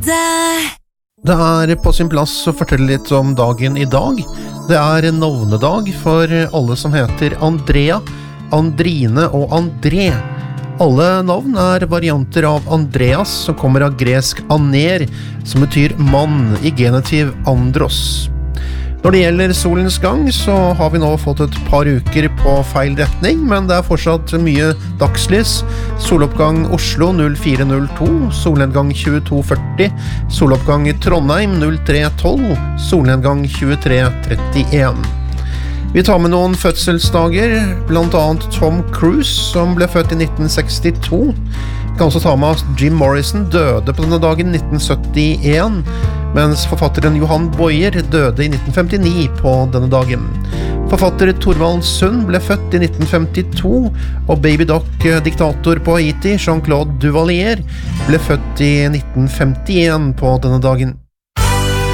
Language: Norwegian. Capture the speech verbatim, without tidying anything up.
Det er på sin plass å fortelle litt om dagen i dag. Det er navnedag for alle som heter Andrea, Andrine og André. Alle navn er varianter av Andreas, som kommer av gresk aner, som betyr mann i genitiv andros. Når det gjelder solens gang, så har vi nå fått et par uker på feil retning, men det er fortsatt mye dagslys. Soloppgang Oslo null fire null to, solnedgang tjueto førti, soloppgang i Trondheim null tre tolv, solnedgang tjuetre trettien. Vi tar med noen fødselsdager, blant annet Tom Cruise, som ble født i nitten sekstito. Vi kan også ta med at Jim Morrison døde på denne dagen nitten syttien, mens forfatteren Johan Bojer døde i nitten femtini på denne dagen. Forfatter Thorvald Sund ble født i nitten femtito, og Baby Doc-diktator på Haiti, Jean-Claude Duvalier, ble født i nitten femtien på denne dagen.